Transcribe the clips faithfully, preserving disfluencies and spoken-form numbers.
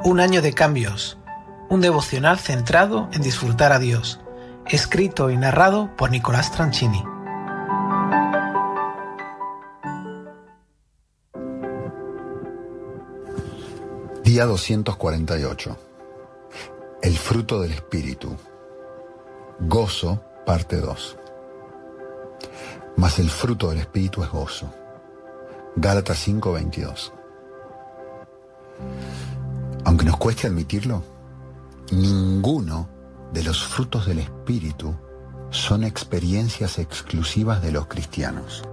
Un año de cambios, un devocional centrado en disfrutar a Dios, escrito y narrado por Nicolás Tranchini. Día doscientos cuarenta y ocho. El fruto del Espíritu. Gozo, parte dos. Mas el fruto del Espíritu es gozo. Gálatas cinco veintidós. Aunque nos cueste admitirlo, ninguno de los frutos del Espíritu son experiencias exclusivas de los cristianos.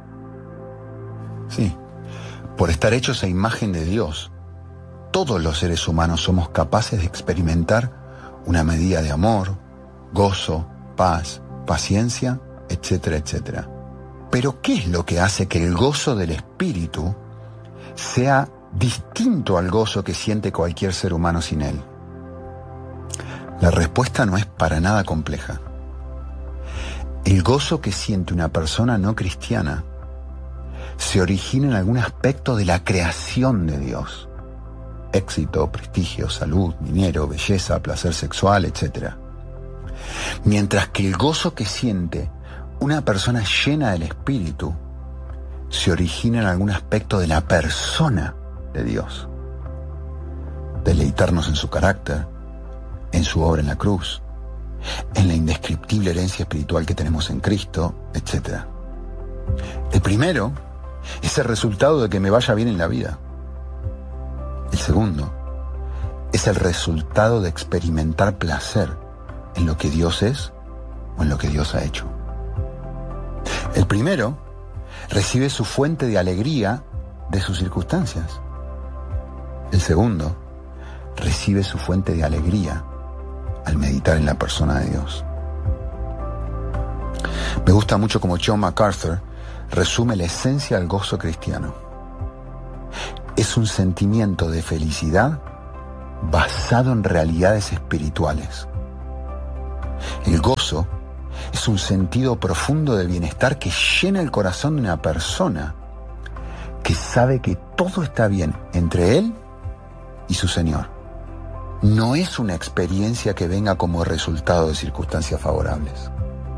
Sí, por estar hechos a imagen de Dios, todos los seres humanos somos capaces de experimentar una medida de amor, gozo, paz, paciencia, etcétera, etcétera. Pero ¿qué es lo que hace que el gozo del Espíritu sea distinto al gozo que siente cualquier ser humano sin él? La respuesta no es para nada compleja. El gozo que siente una persona no cristiana se origina en algún aspecto de la creación de Dios. Éxito, prestigio, salud, dinero, belleza, placer sexual, etcétera. Mientras que el gozo que siente una persona llena del Espíritu se origina en algún aspecto de la persona de Dios. Deleitarnos en su carácter, en su obra en la cruz, en la indescriptible herencia espiritual que tenemos en Cristo, etcétera. El primero es el resultado de que me vaya bien en la vida. El segundo es el resultado de experimentar placer en lo que Dios es o en lo que Dios ha hecho. El primero recibe su fuente de alegría de sus circunstancias. El segundo recibe su fuente de alegría al meditar en la persona de Dios. Me gusta mucho como John MacArthur resume la esencia del gozo cristiano. Es un sentimiento de felicidad basado en realidades espirituales. El gozo es un sentido profundo de bienestar que llena el corazón de una persona que sabe que todo está bien entre él y su Señor. No es una experiencia que venga como resultado de circunstancias favorables.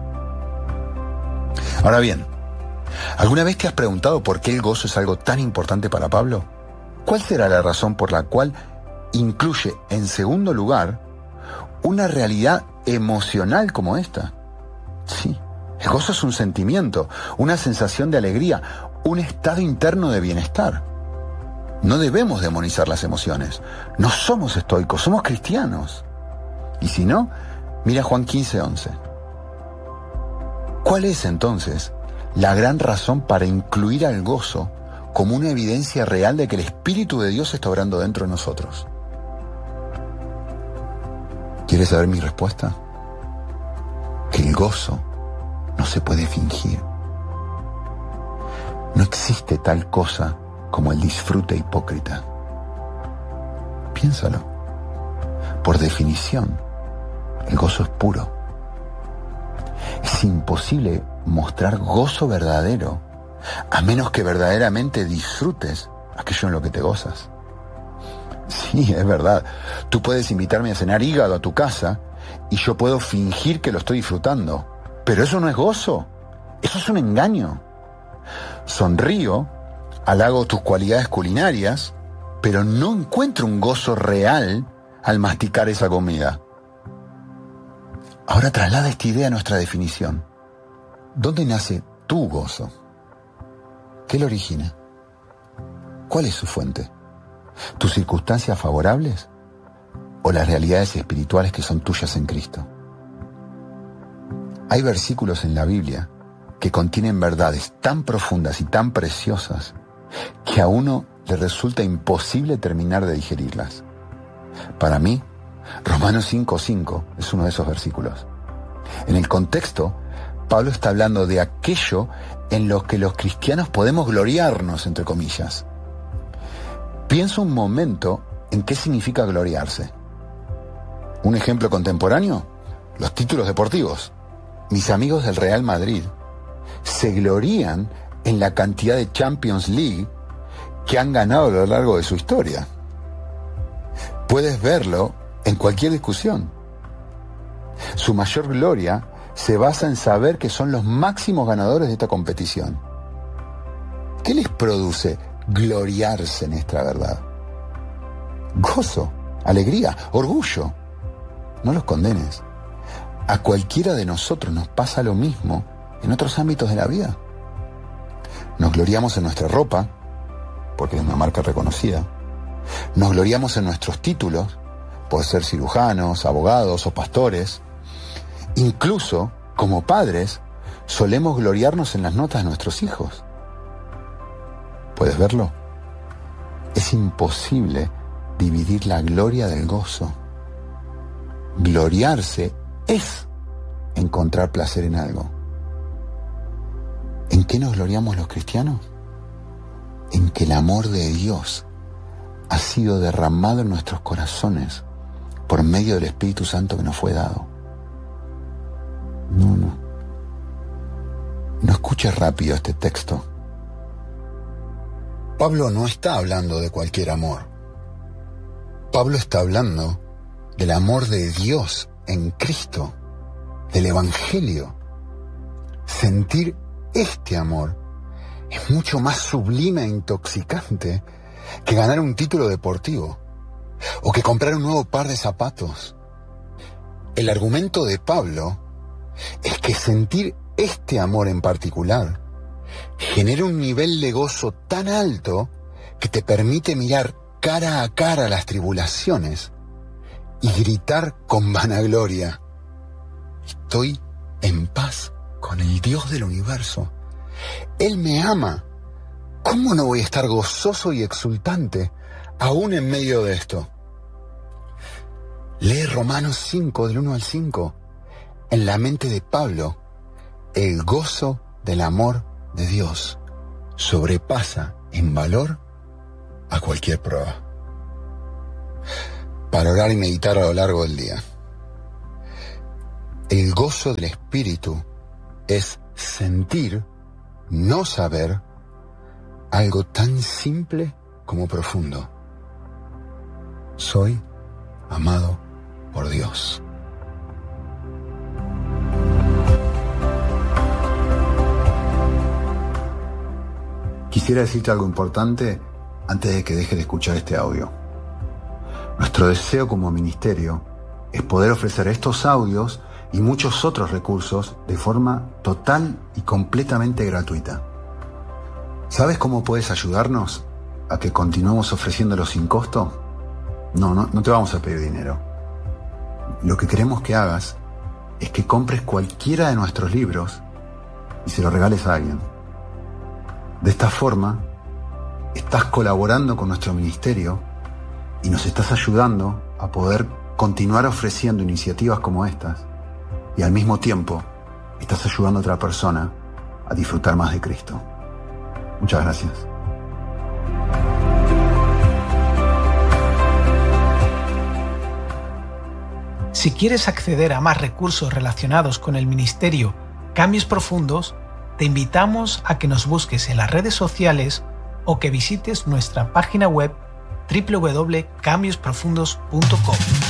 Ahora bien, ¿alguna vez te has preguntado por qué el gozo es algo tan importante para Pablo? ¿Cuál será la razón por la cual incluye, en segundo lugar, una realidad emocional como esta? Sí, el gozo es un sentimiento, una sensación de alegría, un estado interno de bienestar. No debemos demonizar las emociones. No somos estoicos, somos cristianos. Y si no, mira Juan quince once. ¿Cuál es entonces la gran razón para incluir al gozo como una evidencia real de que el Espíritu de Dios está obrando dentro de nosotros? ¿Quieres saber mi respuesta? Que el gozo no se puede fingir. No existe tal cosa como el disfrute hipócrita. Piénsalo. Por definición, el gozo es puro. Es imposible mostrar gozo verdadero a menos que verdaderamente disfrutes aquello en lo que te gozas. Sí, es verdad. Tú puedes invitarme a cenar hígado a tu casa y yo puedo fingir que lo estoy disfrutando. Pero eso no es gozo. Eso es un engaño. Sonrío, halago tus cualidades culinarias, pero no encuentro un gozo real al masticar esa comida. Ahora traslada esta idea a nuestra definición. ¿Dónde nace tu gozo? ¿Qué lo origina? ¿Cuál es su fuente? ¿Tus circunstancias favorables o las realidades espirituales que son tuyas en Cristo? Hay versículos en la Biblia que contienen verdades tan profundas y tan preciosas que a uno le resulta imposible terminar de digerirlas. Para mí, Romanos cinco cinco es uno de esos versículos. En el contexto, Pablo está hablando de aquello en lo que los cristianos podemos gloriarnos, entre comillas. Piensa un momento en qué significa gloriarse. Un ejemplo contemporáneo, los títulos deportivos. Mis amigos del Real Madrid se glorían en la cantidad de Champions League que han ganado a lo largo de su historia. puedes verlo en cualquier discusión. Su mayor gloria se basa en saber que son los máximos ganadores de esta competición. ¿Qué les produce gloriarse en esta verdad? Gozo, alegría, orgullo. No los condenes. A cualquiera de nosotros nos pasa lo mismo en otros ámbitos de la vida. Nos gloriamos en nuestra ropa, porque es una marca reconocida. Nos gloriamos en nuestros títulos, por ser cirujanos, abogados o pastores. Incluso, como padres, solemos gloriarnos en las notas de nuestros hijos. ¿Puedes verlo? Es imposible dividir la gloria del gozo. Gloriarse es encontrar placer en algo. ¿En qué nos gloriamos los cristianos? En que el amor de Dios ha sido derramado en nuestros corazones por medio del Espíritu Santo que nos fue dado. No, no. No escuches rápido este texto. Pablo no está hablando de cualquier amor. Pablo está hablando del amor de Dios en Cristo, del Evangelio. Sentir este amor es mucho más sublime e intoxicante que ganar un título deportivo o que comprar un nuevo par de zapatos. El argumento de Pablo es que sentir este amor en particular genera un nivel de gozo tan alto que te permite mirar cara a cara las tribulaciones y gritar con vanagloria: estoy en paz con el Dios del universo. Él me ama. ¿Cómo no voy a estar gozoso y exultante aún en medio de esto? Lee Romanos cinco, del uno al cinco. En la mente de Pablo, el gozo del amor de Dios sobrepasa en valor a cualquier prueba. Para orar y meditar a lo largo del día. El gozo del Espíritu es sentir, no saber, algo tan simple como profundo. Soy amado por Dios. Quisiera decirte algo importante antes de que dejes de escuchar este audio. Nuestro deseo como ministerio es poder ofrecer estos audios y muchos otros recursos de forma total y completamente gratuita. ¿Sabes cómo puedes ayudarnos a que continuemos ofreciéndolo sin costo? No, no, no te vamos a pedir dinero. Lo que queremos que hagas es que compres cualquiera de nuestros libros y se lo regales a alguien. De esta forma, estás colaborando con nuestro ministerio y nos estás ayudando a poder continuar ofreciendo iniciativas como estas, y al mismo tiempo estás ayudando a otra persona a disfrutar más de Cristo. Muchas gracias. Si quieres acceder a más recursos relacionados con el ministerio Cambios Profundos, te invitamos a que nos busques en las redes sociales o que visites nuestra página web doble u doble u doble u punto cambios profundos punto com.